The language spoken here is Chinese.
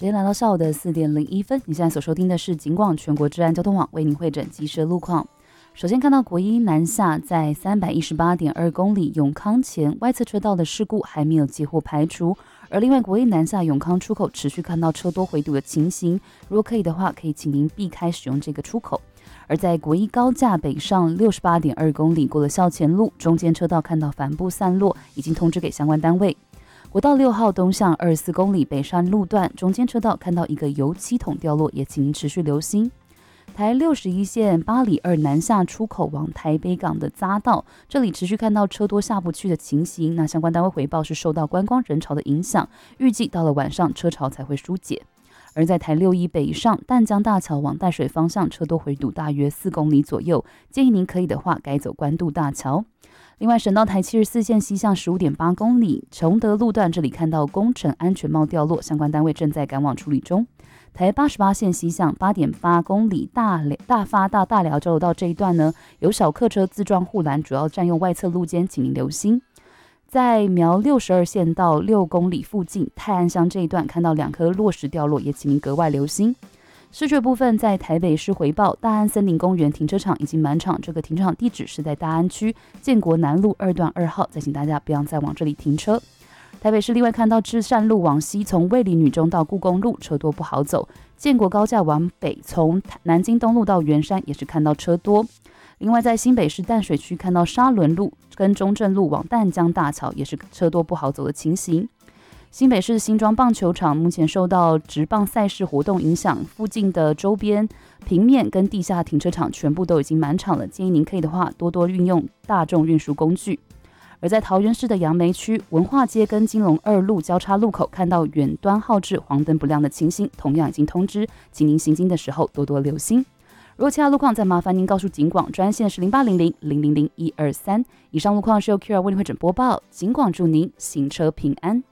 时间来到下午的4点01分，你现在所收听的是警广全国治安交通网为您汇整即时路况。首先看到国一南下在318.2公里永康前外侧车道的事故还没有几乎排除，而另外国一南下永康出口持续看到车多回堵的情形，如果可以的话，可以请您避开使用这个出口。而在国一高架北上68.2公里过了校前路，中间车道看到帆布散落，已经通知给相关单位。国道6号东向24公里北山路段，中间车道看到一个油漆桶掉落，也请您持续留心。台61线8里2南下出口往台北港的匝道，这里持续看到车多下不去的情形，那相关单位回报是受到观光人潮的影响，预计到了晚上车潮才会疏解。而在台61北上淡江大桥往淡水方向车多回堵大约4公里左右，建议您可以的话改走关渡大桥。另外，省道台74线西向15.8公里崇德路段，这里看到工程安全帽掉落，相关单位正在赶往处理中。台88线西向8.8公里大发大寮交流道这一段呢，有小客车自撞护栏，主要占用外侧路肩，请您留心。在苗62线到6公里附近泰安乡这一段，看到2颗落石掉落，也请您格外留心。视觉部分，在台北市回报大安森林公园停车场已经满场，这个停车场地址是在大安区建国南路2段2号，再请大家不要再往这里停车。台北市另外看到至善路往西，从卫理女中到故宫路车多不好走，建国高架往北从南京东路到圆山也是看到车多。另外在新北市淡水区看到沙仑路跟中正路往淡江大桥也是车多不好走的情形。新北市新庄棒球场目前受到职棒赛事活动影响，附近的周边平面跟地下停车场全部都已经满场了，建议您可以的话多多运用大众运输工具。而在桃园市的杨梅区文化街跟金龙2路交叉路口看到远端号志黄灯不亮的情形，同样已经通知，请您行经的时候多多留心。如果其他路况再麻烦您告诉警广，专线是0800-000-123。以上路况是由 Kira 为您汇整播报，警广祝您行车平安。